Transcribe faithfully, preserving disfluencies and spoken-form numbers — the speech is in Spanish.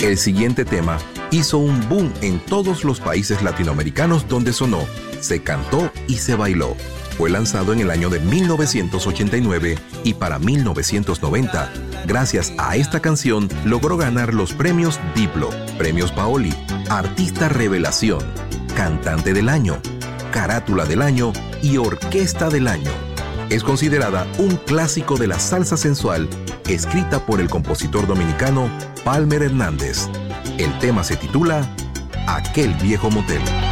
El siguiente tema hizo un boom en todos los países latinoamericanos donde sonó, se cantó y se bailó. Fue lanzado en el año de mil novecientos ochenta y nueve y para mil novecientos noventa, gracias a esta canción, logró ganar los premios Diplo, Premios Paoli, Artista Revelación, Cantante del Año, Carátula del Año y Orquesta del Año. Es considerada un clásico de la salsa sensual, escrita por el compositor dominicano Palmer Hernández. El tema se titula Aquel Viejo Motel.